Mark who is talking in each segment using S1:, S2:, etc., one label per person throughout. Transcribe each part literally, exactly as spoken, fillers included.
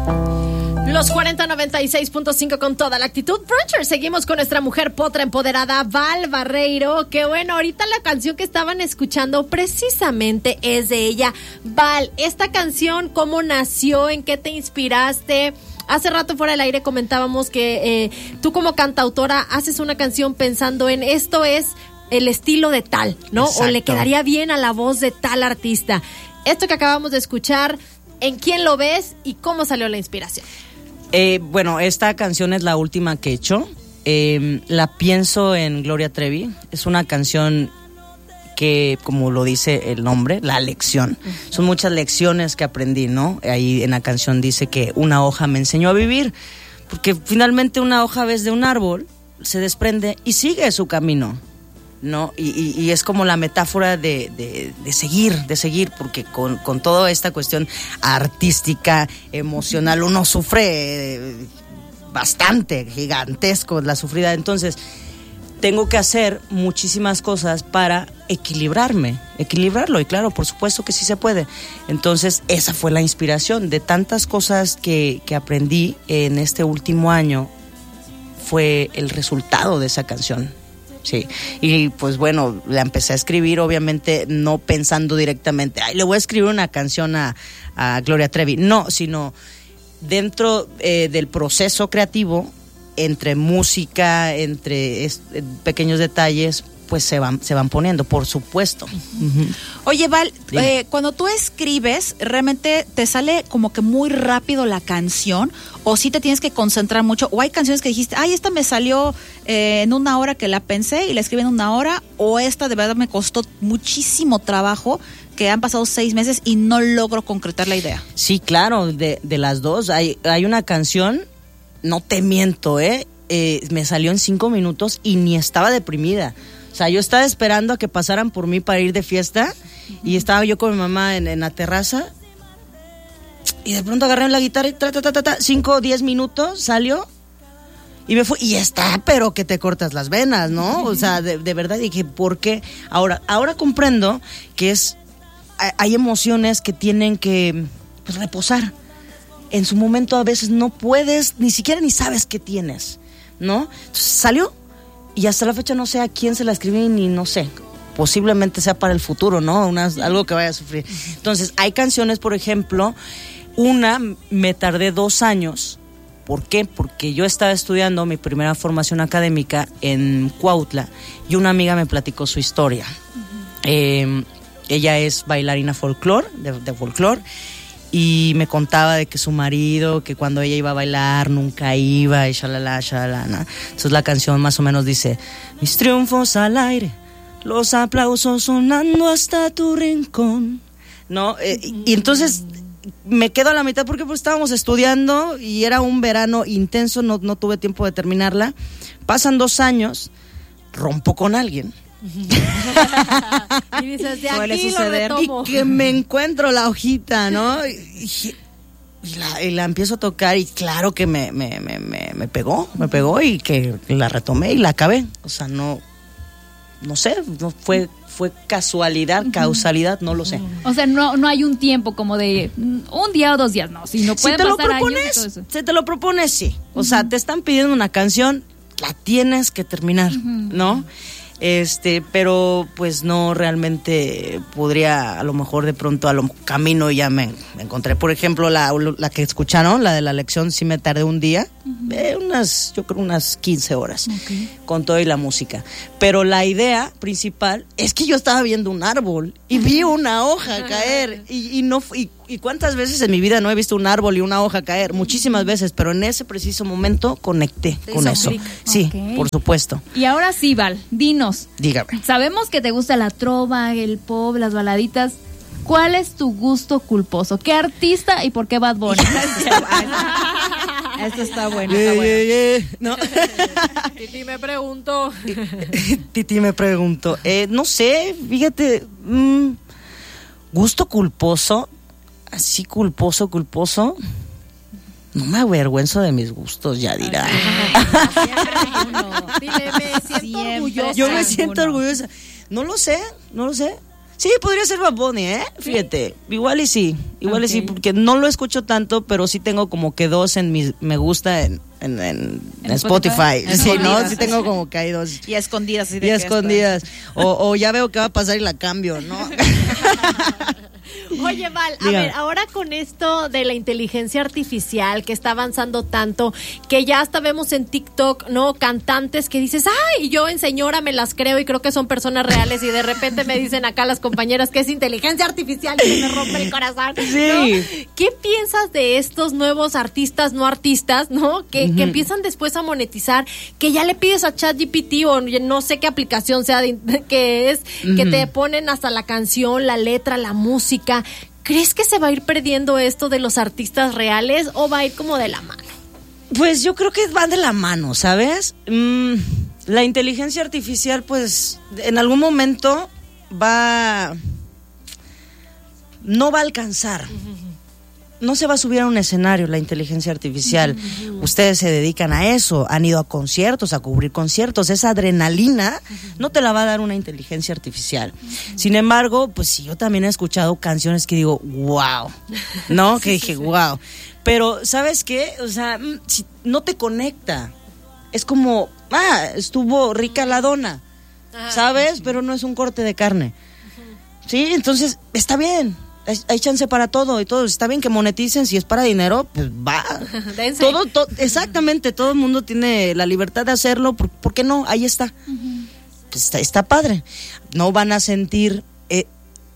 S1: Los cuarenta noventa y seis punto cinco con toda la actitud. Bruncher, seguimos con nuestra mujer potra empoderada, Val Barreiro. Que bueno, ahorita la canción que estaban escuchando precisamente es de ella. Val, esta canción, ¿cómo nació? ¿En qué te inspiraste? Hace rato fuera del aire comentábamos que eh, tú como cantautora haces una canción pensando en esto es el estilo de tal, ¿no? Exacto. O le quedaría bien a la voz de tal artista. Esto que acabamos de escuchar, ¿en quién lo ves y cómo salió la inspiración?
S2: Eh, bueno, esta canción es la última que he hecho. Eh, la pienso en Gloria Trevi. Es una canción que, como lo dice el nombre, la lección. Uh-huh. Son muchas lecciones que aprendí, ¿no? Ahí en la canción dice que una hoja me enseñó a vivir. Porque finalmente una hoja ves de un árbol, se desprende y sigue su camino, ¿no? Y, y, y es como la metáfora de, de, de seguir, de seguir, porque con, con toda esta cuestión artística, emocional, uno sufre bastante, gigantesco la sufrida. Entonces, tengo que hacer muchísimas cosas para equilibrarme, equilibrarlo, y claro, por supuesto que sí se puede. Entonces, esa fue la inspiración de tantas cosas que, que aprendí en este último año, fue el resultado de esa canción. Sí, y pues bueno, la empecé a escribir, obviamente no pensando directamente, ay, le voy a escribir una canción a, a Gloria Trevi, no, sino dentro eh, del proceso creativo, entre música, entre es, pequeños detalles, pues se van se van poniendo, por supuesto. Uh-huh.
S3: Oye, Val, eh, cuando tú escribes, ¿realmente te sale como que muy rápido la canción? ¿O sí te tienes que concentrar mucho? ¿O hay canciones que dijiste, ay, esta me salió eh, en una hora que la pensé y la escribí en una hora? ¿O esta de verdad me costó muchísimo trabajo, que han pasado seis meses y no logro concretar la idea?
S2: Sí, claro, de, de las dos. Hay, hay una canción, no te miento, ¿eh? eh me salió en cinco minutos y ni estaba deprimida. O sea, yo estaba esperando a que pasaran por mí para ir de fiesta, uh-huh. Y estaba yo con mi mamá en, en la terraza y de pronto agarré la guitarra y ta, ta, ta, ta, ta, cinco o diez minutos salió y me fui, y está, pero que te cortas las venas, ¿no? O sea, de, de verdad dije, ¿por qué? Ahora, ahora comprendo que es, hay emociones que tienen que, pues, reposar. En su momento a veces no puedes, ni siquiera ni sabes qué tienes, ¿no? Entonces salió. Y hasta la fecha no sé a quién se la escribí, ni no sé, posiblemente sea para el futuro, ¿no? Una, algo que vaya a sufrir. Entonces, hay canciones, por ejemplo, una me tardé dos años. ¿Por qué? Porque yo estaba estudiando mi primera formación académica en Cuautla y una amiga me platicó su historia. Uh-huh. Eh, ella es bailarina folclore, de, de folclore, y me contaba de que su marido, que cuando ella iba a bailar nunca iba, y shalala, shalala, ¿no? Entonces la canción más o menos dice: mis triunfos al aire, los aplausos sonando hasta tu rincón, ¿no? Eh, y, y entonces me quedo a la mitad porque pues estábamos estudiando y era un verano intenso, no, no tuve tiempo de terminarla. Pasan dos años, rompo con alguien.
S1: Y dices, de
S3: suele
S1: aquí
S3: suceder.
S1: lo retomo.
S2: Y que me encuentro la hojita, ¿no? Y, y, la, y la empiezo a tocar y claro que me, me, me, me, me pegó, me pegó y que la retomé y la acabé. O sea, no, no sé, no fue, fue casualidad, causalidad, no lo sé.
S4: O sea, no, no hay un tiempo como de un día o dos días, no. Si no puede
S2: si te lo
S4: pasar
S2: propones,
S4: años y todo eso.
S2: si te lo propones, sí. O uh-huh. sea, te están pidiendo una canción, la tienes que terminar, uh-huh. ¿no? Este, pero pues no realmente podría, a lo mejor de pronto a lo camino ya me, me encontré. Por ejemplo, la, la que escucharon, la de la lección, sí me tardé un día, uh-huh. eh, unas, yo creo unas quince horas, okay. con todo y la música. Pero la idea principal es que yo estaba viendo un árbol y vi una hoja caer y, y no y, y cuántas veces en mi vida no he visto un árbol y una hoja caer, muchísimas veces, pero en ese preciso momento conecté sí, con eso. Sí, okay. Por supuesto.
S4: Y ahora sí, Val, dinos.
S2: Dígame.
S4: Sabemos que te gusta la trova, el pop, las baladitas. ¿Cuál es tu gusto culposo? ¿Qué artista y por qué Bad Bunny?
S3: Esto está bueno, está bueno.
S2: Yeah, yeah, yeah. No.
S1: Titi me preguntó.
S2: Titi me preguntó. Eh, no sé, fíjate. Mmm, gusto culposo. Así culposo, culposo. No me avergüenzo de mis gustos, ya dirá.
S1: Siempre uno. Dile, me siento
S3: Siempre
S1: orgullosa.
S2: Yo me siento
S3: uno.
S2: orgullosa. No lo sé, no lo sé. Sí, podría ser Bad Bunny, ¿eh? Fíjate, igual y sí, igual okay. y sí, porque no lo escucho tanto, pero sí tengo como que dos en mis me gusta en, en, en, en Spotify. Spotify. Sí, ¿no? Sí tengo como que hay dos.
S3: Y a escondidas.
S2: Y a escondidas. O, o ya veo que va a pasar y la cambio, ¿no?
S1: Oye, Val, a Dígame. ver, ahora con esto de la inteligencia artificial que está avanzando tanto, que ya hasta vemos en TikTok, ¿no? Cantantes que dices, ay, yo en señora me las creo y creo que son personas reales y de repente me dicen acá las compañeras que es inteligencia artificial y me rompe el corazón.
S2: Sí.
S1: ¿No? ¿Qué piensas de estos nuevos artistas, no artistas, ¿no? Que, uh-huh. que empiezan después a monetizar, que ya le pides a ChatGPT o no sé qué aplicación sea de, que es, uh-huh. que te ponen hasta la canción, la letra, la música. ¿Crees que se va a ir perdiendo esto de los artistas reales o va a ir como de la mano?
S2: Pues yo creo que van de la mano, ¿sabes? Mm, la inteligencia artificial, pues, en algún momento va... no va a alcanzar. No se va a subir a un escenario la inteligencia artificial. Uh-huh. Ustedes se dedican a eso, han ido a conciertos, a cubrir conciertos. Esa adrenalina uh-huh. no te la va a dar una inteligencia artificial. Uh-huh. Sin embargo, pues sí, yo también he escuchado canciones que digo, wow, ¿no? sí, que dije, sí, sí. wow. Pero, ¿sabes qué? O sea, si no te conecta. Es como, ah, estuvo rica la dona, uh-huh. ¿sabes? Pero no es un corte de carne. Uh-huh. Sí, entonces, está bien. Hay, hay chance para todo y todo. Está bien que moneticen, si es para dinero, pues va. todo, to, exactamente, todo el mundo tiene la libertad de hacerlo. ¿Por, por qué no? Ahí está. Uh-huh. Pues está. Está padre. No van a sentir eh,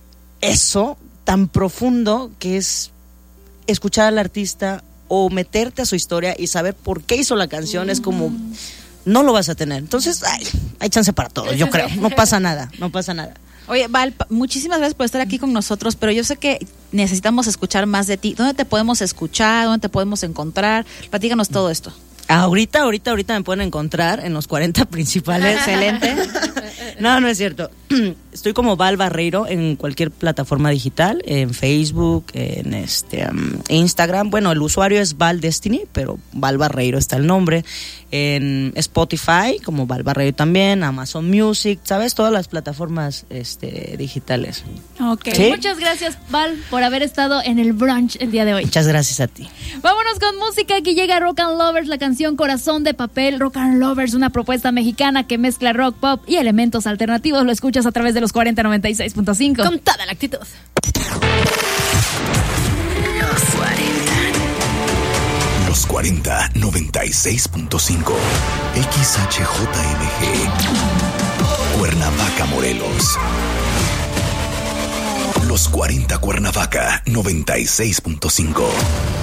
S2: eso tan profundo que es escuchar al artista o meterte a su historia y saber por qué hizo la canción. Uh-huh. Es como, no lo vas a tener. Entonces, ay, hay chance para todo, yo creo. No pasa nada, no pasa nada.
S3: Oye, Val, muchísimas gracias por estar aquí con nosotros, pero yo sé que necesitamos escuchar más de ti. ¿Dónde te podemos escuchar? ¿Dónde te podemos encontrar? Platícanos todo esto.
S2: Ahorita, ahorita, ahorita me pueden encontrar en los cuarenta principales.
S3: Excelente.
S2: No, no es cierto. Estoy como Val Barreiro en cualquier plataforma digital, en Facebook, en este um, Instagram. Bueno, el usuario es Val Destiny, pero Val Barreiro está el nombre. En Spotify, como Val Barreiro también, Amazon Music, ¿sabes? Todas las plataformas este, digitales.
S4: Ok,
S2: ¿sí?
S4: Muchas gracias, Val, por haber estado en el brunch el día de hoy.
S2: Muchas gracias a ti.
S4: Vámonos con música. Aquí llega Rock and Lovers, la canción Corazón de Papel. Rock and Lovers, una propuesta mexicana que mezcla rock, pop y elementos alternativos. Lo escuchas a través de los cuarenta noventa y seis punto cinco.
S1: Con toda la actitud.
S5: Los cuarenta. Los cuarenta noventa y seis punto cinco. X H J M G. Cuernavaca, Morelos. Los cuarenta Cuernavaca noventa y seis punto cinco.